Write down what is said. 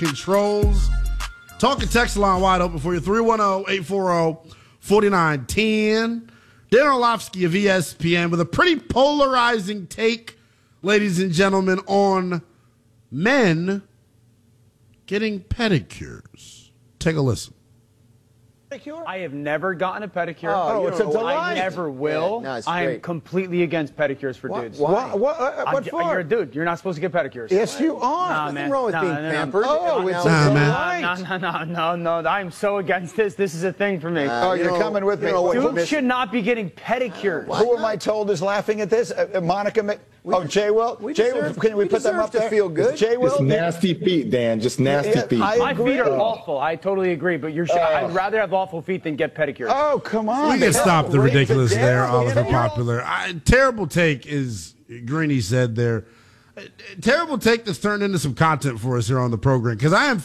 controls. Talking text line wide open for you, 310-840-4910. Dan Orlovsky of ESPN with a pretty polarizing take, ladies and gentlemen, on men getting pedicures. Take a listen. I have never gotten a pedicure. Oh, it's a delight. I never will. Yeah, no, it's I am great. completely against pedicures for dudes. Why? What for? You're a dude. You're not supposed to get pedicures. Yes, you are. Nah, Nothing man. wrong with Nah, being no, no, pampered. no. Oh, it's Nah, a man. delight. No. I'm so against this. This is a thing for me. You're coming with me. Dudes should not be getting pedicures. Who am I told is laughing at this? Monica. Jay Will. Jay Will. Can we put them up there? Feel good. Jay Will. Just nasty feet, Dan. Just nasty feet. My feet are awful. I totally agree. But I'd rather have awful feet than get pedicures. Oh, come on. We can stop the ridiculous there, Oliver Popular. Popular. Terrible take, is Greeny said there. Terrible take that's turned into some content for us here on the program, because I am